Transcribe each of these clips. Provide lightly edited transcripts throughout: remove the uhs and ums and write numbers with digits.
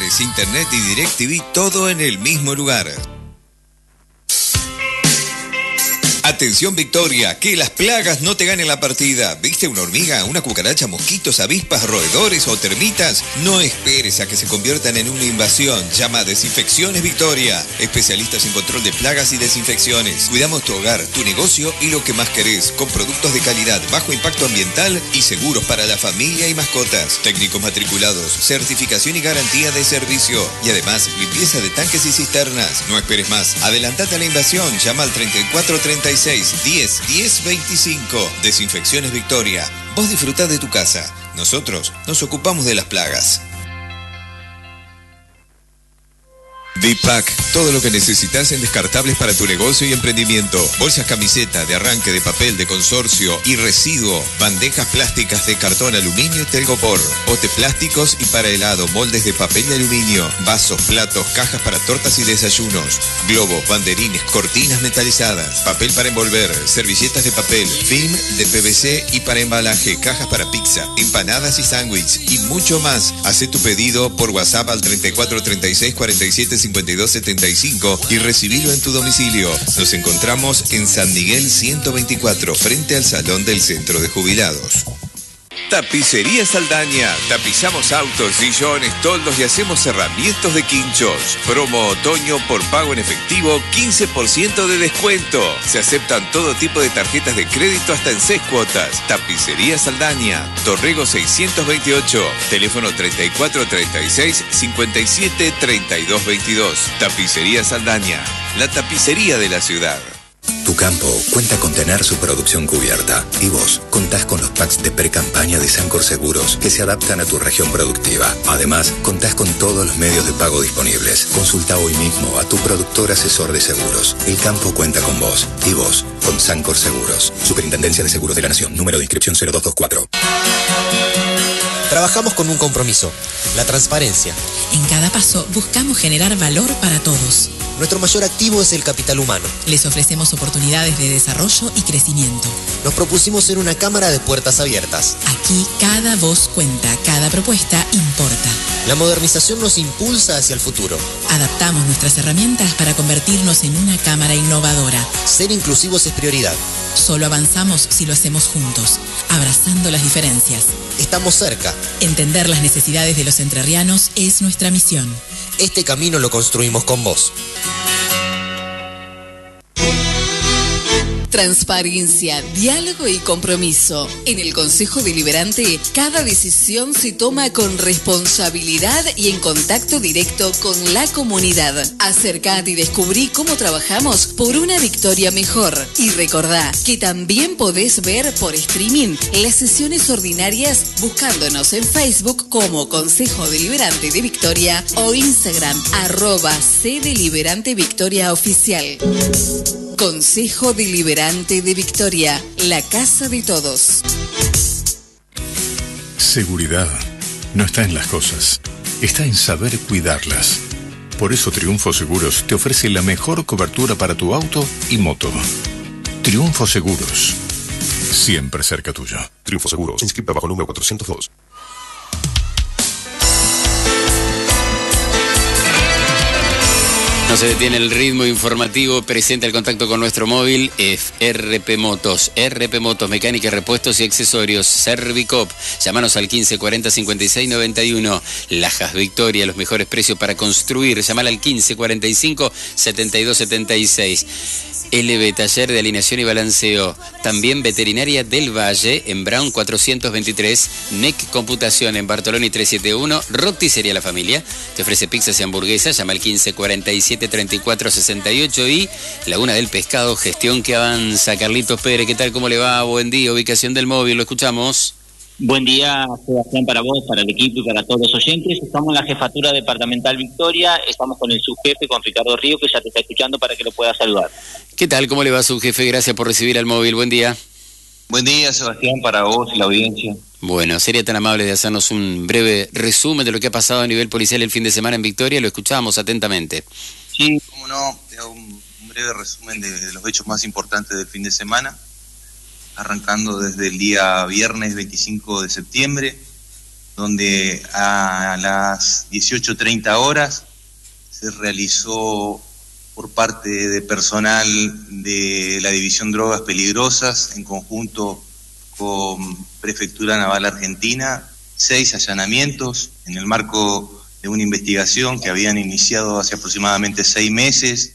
celulares, internet y DirecTV, todo en el mismo lugar. Atención Victoria, que las plagas no te ganen la partida. ¿Viste una hormiga, una cucaracha, mosquitos, avispas, roedores o termitas? No esperes a que se conviertan en una invasión. Llama a Desinfecciones Victoria. Especialistas en control de plagas y desinfecciones. Cuidamos tu hogar, tu negocio y lo que más querés, con productos de calidad, bajo impacto ambiental y seguros para la familia y mascotas. Técnicos matriculados, certificación y garantía de servicio. Y además, limpieza de tanques y cisternas. No esperes más. Adelantate a la invasión. Llama al 3436 10 10 25. Desinfecciones Victoria. Vos disfrutá de tu casa. Nosotros nos ocupamos de las plagas. Dipac, todo lo que necesitas en descartables para tu negocio y emprendimiento. Bolsas camiseta, de arranque, de papel, de consorcio y residuo. Bandejas plásticas de cartón, aluminio y telgopor. Potes plásticos y para helado, moldes de papel y aluminio. Vasos, platos, cajas para tortas y desayunos. Globos, banderines, cortinas metalizadas. Papel para envolver, servilletas de papel, film de PVC y para embalaje, cajas para pizza, empanadas y sándwich y mucho más. Hacé tu pedido por WhatsApp al 3436 47 52 75 y recibilo en tu domicilio. Nos encontramos en San Miguel 124, frente al Salón del Centro de Jubilados. Tapicería Saldaña. Tapizamos autos, sillones, toldos y hacemos cerramientos de quinchos. Promo otoño por pago en efectivo, 15% de descuento. Se aceptan todo tipo de tarjetas de crédito hasta en 6 cuotas. Tapicería Saldaña. Torrego 628. Teléfono 3436 57 32 22. Tapicería Saldaña. La tapicería de la ciudad. Tu campo cuenta con tener su producción cubierta y vos contás con los packs de pre-campaña de Sancor Seguros que se adaptan a tu región productiva. Además, contás con todos los medios de pago disponibles. Consulta hoy mismo a tu productor asesor de seguros. El campo cuenta con vos y vos con Sancor Seguros. Superintendencia de Seguros de la Nación. Número de inscripción 0224. Trabajamos con un compromiso, la transparencia. En cada paso buscamos generar valor para todos. Nuestro mayor activo es el capital humano. Les ofrecemos oportunidades de desarrollo y crecimiento. Nos propusimos ser una cámara de puertas abiertas. Aquí cada voz cuenta, cada propuesta importa. La modernización nos impulsa hacia el futuro. Adaptamos nuestras herramientas para convertirnos en una cámara innovadora. Ser inclusivos es prioridad. Solo avanzamos si lo hacemos juntos, abrazando las diferencias. Estamos cerca. Entender las necesidades de los entrerrianos es nuestra misión. Este camino lo construimos con vos. Transparencia, diálogo y compromiso. En el Consejo Deliberante, cada decisión se toma con responsabilidad y en contacto directo con la comunidad. Acercate y descubrí cómo trabajamos por una Victoria mejor. Y recordá que también podés ver por streaming las sesiones ordinarias buscándonos en Facebook como Consejo Deliberante de Victoria o Instagram @cdeliberantevictoriaoficial. Consejo Deliberante de Victoria, la casa de todos. Seguridad no está en las cosas, está en saber cuidarlas. Por eso Triunfo Seguros te ofrece la mejor cobertura para tu auto y moto. Triunfo Seguros, siempre cerca tuyo. Triunfo Seguros, inscrita bajo número 402. No se detiene el ritmo informativo, presente el contacto con nuestro móvil, RP Motos, mecánica, repuestos y accesorios, Servicop. Llámanos al 1540 56 91. Lajas Victoria, los mejores precios para construir. Llámala al 1545 72 76. LB, taller de alineación y balanceo. También Veterinaria del Valle, en Brown 423. NEC Computación, en Bartoloni 371. Roticería La Familia te ofrece pizzas y hamburguesas. Llama al 1547 34 68. Y Laguna del Pescado, gestión que avanza. Carlitos Pérez, ¿qué tal? ¿Cómo le va? Buen día. Ubicación del móvil, lo escuchamos. Buen día, Sebastián, para vos, para el equipo y para todos los oyentes. Estamos en la Jefatura Departamental Victoria, estamos con el subjefe, con Ricardo Río, que ya te está escuchando para que lo puedas saludar. ¿Qué tal? ¿Cómo le va, subjefe? Gracias por recibir al móvil. Buen día. Buen día, Sebastián, para vos y la audiencia. Bueno, sería tan amable de hacernos un breve resumen de lo que ha pasado a nivel policial el fin de semana en Victoria. Lo escuchábamos atentamente. Sí, cómo no, te hago un breve resumen de los hechos más importantes del fin de semana. Arrancando desde el día viernes 25 de septiembre, donde a las 18:30 horas se realizó por parte de personal de la División Drogas Peligrosas, en conjunto con Prefectura Naval Argentina, 6 allanamientos en el marco de una investigación que habían iniciado hace aproximadamente 6 meses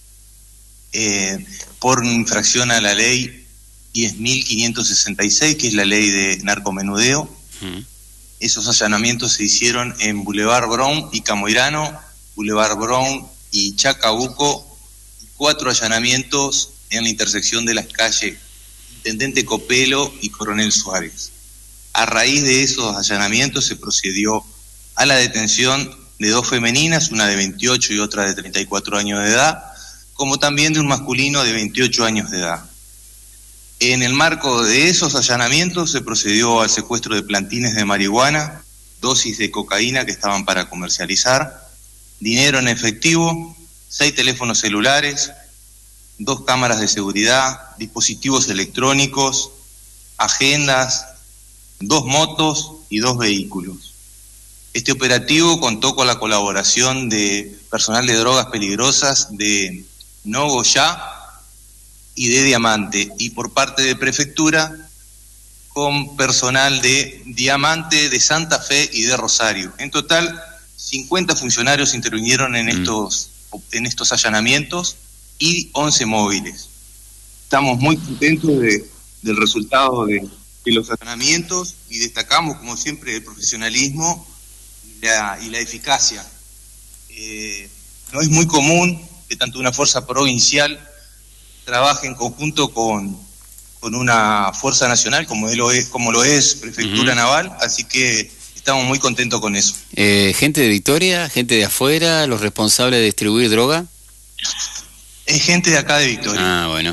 por infracción a la ley 10.566, que es la ley de narcomenudeo. Esos allanamientos se hicieron en Boulevard Brown y Camoirano, Boulevard Brown y Chacabuco, 4 allanamientos en la intersección de las calles Intendente Copelo y Coronel Suárez. A raíz de esos allanamientos se procedió a la detención de 2 femeninas, una de 28 y otra de 34 años de edad, como también de un masculino de 28 años de edad. En el marco de esos allanamientos se procedió al secuestro de plantines de marihuana, dosis de cocaína que estaban para comercializar, dinero en efectivo, 6 teléfonos celulares, 2 cámaras de seguridad, dispositivos electrónicos, agendas, 2 motos y 2 vehículos. Este operativo contó con la colaboración de personal de drogas peligrosas de Nogoyá y de Diamante, y por parte de Prefectura con personal de Diamante, de Santa Fe y de Rosario. En total, 50 funcionarios intervinieron en estos allanamientos y 11 móviles. Estamos muy contentos del resultado de los allanamientos y destacamos, como siempre, el profesionalismo y la eficacia. No es muy común que tanto una fuerza provincial trabaje en conjunto con una fuerza nacional como lo es Prefectura Naval, así que estamos muy contentos con eso. ¿Gente de Victoria, gente de afuera, los responsables de distribuir droga? Es gente de acá de Victoria. Ah, bueno.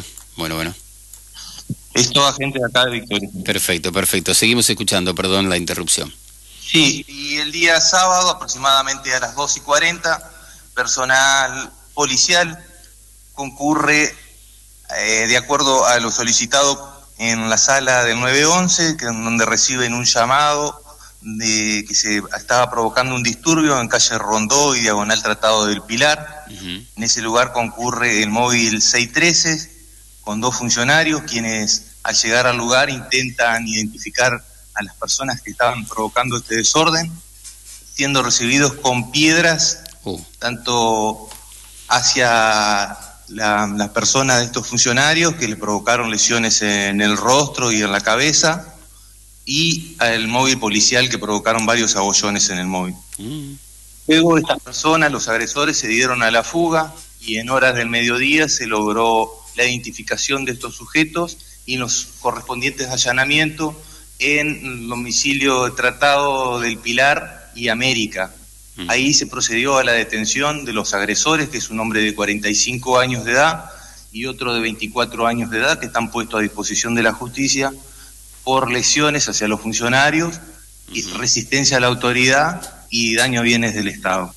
Es toda gente de acá de Victoria. Perfecto. Seguimos escuchando, perdón la interrupción. Sí, y el día sábado, aproximadamente a las 2:40, personal policial concurre de acuerdo a lo solicitado en la sala del 911, donde reciben un llamado de que se estaba provocando un disturbio en calle Rondó y diagonal Tratado del Pilar. En ese lugar concurre el móvil 613 con 2 funcionarios, quienes al llegar al lugar intentan identificar a las personas que estaban provocando este desorden, siendo recibidos con piedras, tanto hacia las personas de estos funcionarios, que le provocaron lesiones en el rostro y en la cabeza, y al móvil policial, que provocaron varios agollones en el móvil. Luego estas personas, los agresores, se dieron a la fuga y en horas del mediodía se logró la identificación de estos sujetos y los correspondientes allanamientos en el domicilio de Tratado del Pilar y América. Ahí se procedió a la detención de los agresores, que es un hombre de 45 años de edad y otro de 24 años de edad, que están puestos a disposición de la justicia por lesiones hacia los funcionarios, y resistencia a la autoridad y daño a bienes del Estado.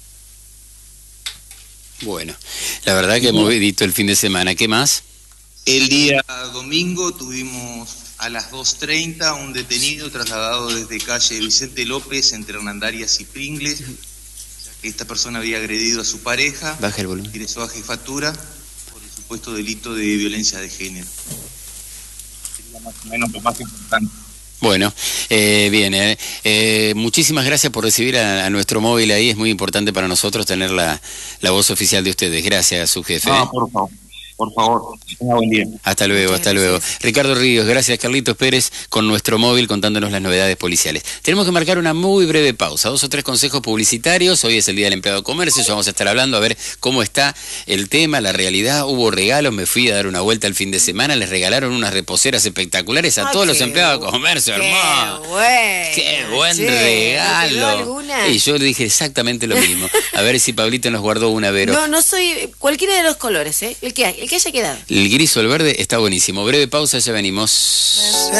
Bueno, la verdad que movidito el fin de semana. ¿Qué más? El día domingo tuvimos a las 2:30 un detenido trasladado desde calle Vicente López entre Hernandarias y Pringles. Esta persona había agredido a su pareja. Baja el volumen. Ingresó a jefatura por el supuesto delito de violencia de género. Sería más o menos lo más importante. Bueno, bien, muchísimas gracias por recibir a nuestro móvil ahí. Es muy importante para nosotros tener la voz oficial de ustedes. Gracias, su jefe. Por favor, tenga buen día. Hasta luego. Ricardo Ríos, gracias Carlitos Pérez con nuestro móvil contándonos las novedades policiales. Tenemos que marcar una muy breve pausa, 2 o 3 consejos publicitarios. Hoy es el Día del Empleado de Comercio, ya vamos a estar hablando a ver cómo está el tema, la realidad. Hubo regalos, me fui a dar una vuelta el fin de semana, les regalaron unas reposeras espectaculares a todos los empleados de comercio, hermano. Qué buen regalo. Y yo le dije exactamente lo mismo. A ver si Pablito nos guardó una, Vero. No soy cualquiera de los colores, el que haya quedado. El gris o el verde está buenísimo. Breve pausa, ya venimos.